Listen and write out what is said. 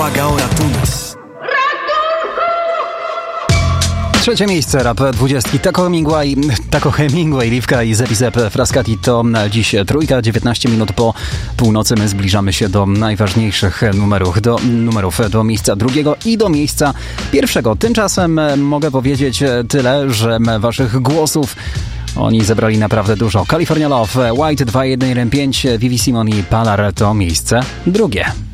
Błaga o ratunek. Trzecie miejsce rap 20. Taco Hemingway, Liwka i Zepizep Frascati to dziś trójka, 19 minut po północy. My zbliżamy się do najważniejszych numerów, do miejsca drugiego i do miejsca pierwszego. Tymczasem mogę powiedzieć tyle, że waszych głosów oni zebrali naprawdę dużo. California Love, White 2115, Vivi Simon i Palar to miejsce drugie.